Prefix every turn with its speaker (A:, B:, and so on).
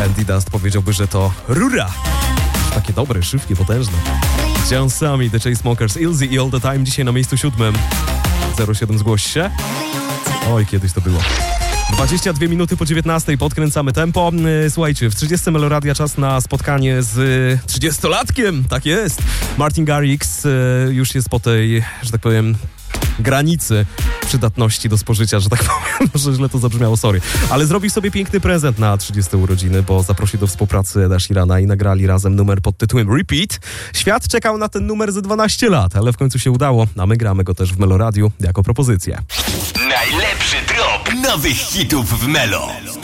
A: Andy Dust powiedziałby, że to rura. Takie dobre, szybkie, potężne. John Sami, The Chainsmokers, Ilzy i All The Time dzisiaj na miejscu 7. 07 zgłoś się. Oj, kiedyś to było. 22 minuty po 19, podkręcamy tempo. Słuchajcie, w 30 Meloradia czas na spotkanie z 30-latkiem, tak jest. Martin Garrix już jest po tej, że tak powiem, granicy przydatności do spożycia, że tak powiem, może źle to zabrzmiało, sorry. Ale zrobi sobie piękny prezent na 30 urodziny, bo zaprosi do współpracy Eda Sheerana i nagrali razem numer pod tytułem Repeat. Świat czekał na ten numer ze 12 lat, ale w końcu się udało, a my gramy go też w Meloradiu jako propozycję.
B: Najlepszy drop nowych hitów w Melo.